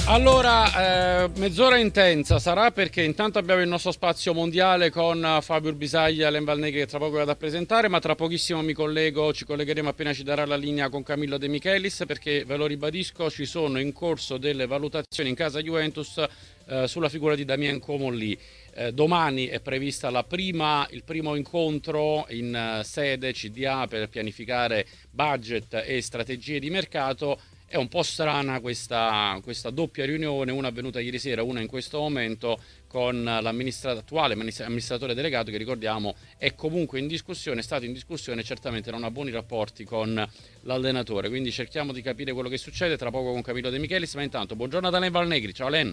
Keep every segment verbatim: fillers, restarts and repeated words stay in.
Allora, eh, mezz'ora intensa sarà perché intanto abbiamo il nostro spazio mondiale con Fabio Bisaglia e Alain Valneghi che tra poco vado a presentare, ma tra pochissimo mi collego, ci collegheremo appena ci darà la linea con Camillo De Michelis, perché ve lo ribadisco, ci sono in corso delle valutazioni in casa Juventus eh, sulla figura di Damien Comolli. Eh, domani è prevista la prima, il primo incontro in eh, sede C D A per pianificare budget e strategie di mercato. È un po' strana questa, questa doppia riunione, una avvenuta ieri sera, una in questo momento, con l'attuale amministratore delegato che, ricordiamo, è comunque in discussione, è stato in discussione, certamente non ha buoni rapporti con l'allenatore, quindi cerchiamo di capire quello che succede tra poco con Camillo De Michelis, ma intanto buongiorno ad Alain Valnegri. Ciao Alain.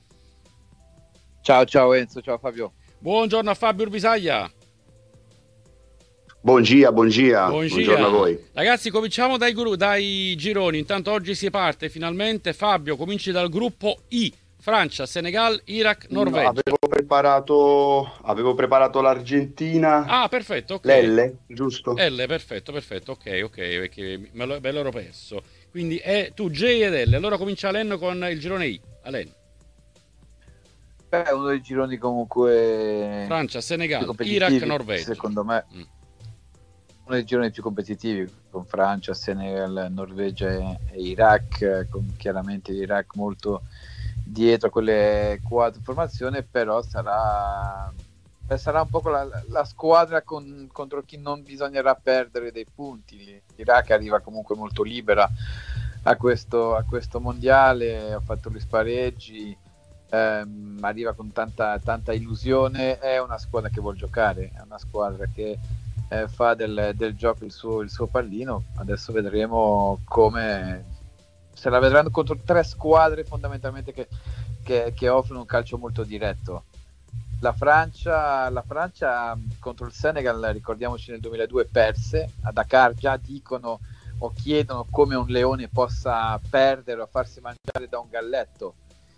Ciao ciao Enzo, ciao Fabio. Buongiorno a Fabio Urbisaglia. Buongia, buongia, buongia. Buongiorno a voi. Ragazzi, cominciamo dai, gru- dai gironi. Intanto oggi si parte finalmente. Fabio, cominci dal gruppo I: Francia, Senegal, Iraq, Norvegia. No, avevo preparato avevo preparato l'Argentina. Ah, perfetto, ok. L'L, giusto? L, perfetto, perfetto, ok, ok, perché me, lo, me l'ero perso. Quindi è tu J ed L. Allora comincia Alain con il girone I. Alain. È uno dei gironi comunque Francia, Senegal, Iraq, Norvegia. Secondo me mm. uno dei gironi più competitivi, con Francia, Senegal, Norvegia e Iraq, con chiaramente l'Iraq molto dietro a quelle quattro formazioni, però sarà sarà un po' la, la squadra con, contro chi non bisognerà perdere dei punti. L'Iraq arriva comunque molto libera a questo, a questo mondiale, ha fatto gli spareggi, ehm, arriva con tanta, tanta illusione, è una squadra che vuol giocare, è una squadra che eh, fa del, del gioco il suo, il suo pallino. Adesso vedremo come se la vedranno contro tre squadre fondamentalmente che, che, che offrono un calcio molto diretto. La Francia, la Francia contro il Senegal, ricordiamoci, nel duemiladue perse a Dakar. Già dicono o chiedono come un leone possa perdere o farsi mangiare da un galletto,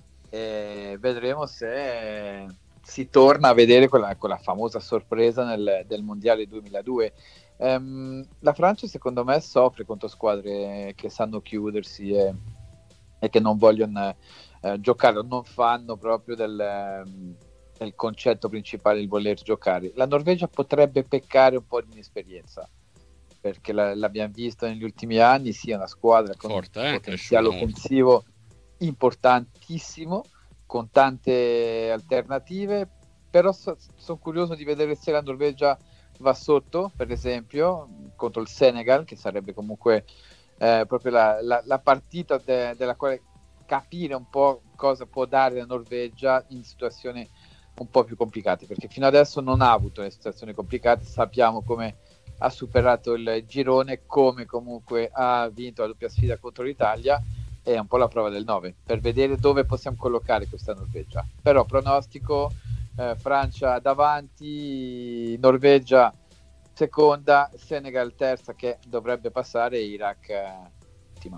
e vedremo se si torna a vedere quella, quella famosa sorpresa nel, del mondiale duemiladue. Um, la Francia secondo me soffre contro squadre che sanno chiudersi e, e che non vogliono eh, giocare, o non fanno proprio del, um, del concetto principale il voler giocare. La Norvegia potrebbe peccare un po' di inesperienza, perché la, l'abbiamo visto negli ultimi anni, sia sì, una squadra con forte, un eh, potenziale offensivo importantissimo, con tante alternative, però so, sono curioso di vedere se la Norvegia va sotto, per esempio, contro il Senegal, che sarebbe comunque eh, proprio la, la, la partita de, della quale capire un po' cosa può dare la Norvegia in situazioni un po' più complicate, perché fino adesso non ha avuto le situazioni complicate. Sappiamo come ha superato il girone, come comunque ha vinto la doppia sfida contro l'Italia. È un po' la prova del nove per vedere dove possiamo collocare questa Norvegia. Però pronostico eh, Francia davanti, Norvegia seconda, Senegal terza che dovrebbe passare, Iraq eh, ultima.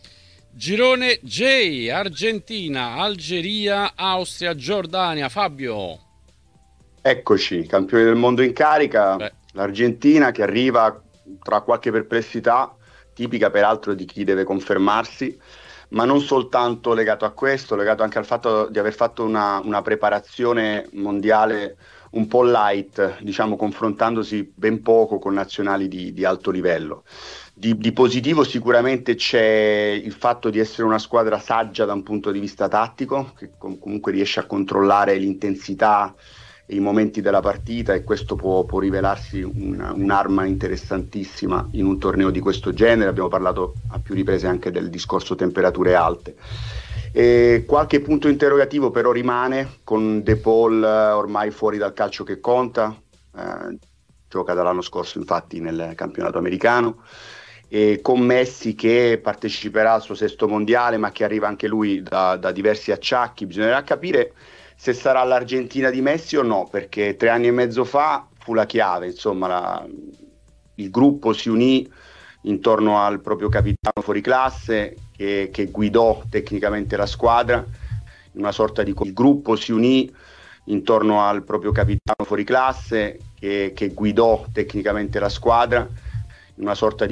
Girone J: Argentina, Algeria, Austria, Giordania. Fabio. Eccoci, campioni del mondo in carica. Beh. L'Argentina che arriva tra qualche perplessità, tipica peraltro di chi deve confermarsi, ma non soltanto legato a questo, legato anche al fatto di aver fatto una, una preparazione mondiale un po' light, diciamo, confrontandosi ben poco con nazionali di, di alto livello. Di, di positivo sicuramente c'è il fatto di essere una squadra saggia da un punto di vista tattico, che com- comunque riesce a controllare l'intensità e i momenti della partita, e questo può, può rivelarsi una, un'arma interessantissima in un torneo di questo genere. Abbiamo parlato a più riprese anche del discorso temperature alte. E qualche punto interrogativo però rimane, con De Paul ormai fuori dal calcio che conta, eh, gioca dall'anno scorso infatti nel campionato americano, e con Messi che parteciperà al suo sesto mondiale ma che arriva anche lui da, da diversi acciacchi. Bisognerà capire se sarà l'Argentina di Messi o no, perché tre anni e mezzo fa fu la chiave, insomma la, il gruppo si unì intorno al proprio capitano fuoriclasse che, che guidò tecnicamente la squadra, in una sorta di il gruppo si unì intorno al proprio capitano fuoriclasse che, che guidò tecnicamente la squadra, in una sorta di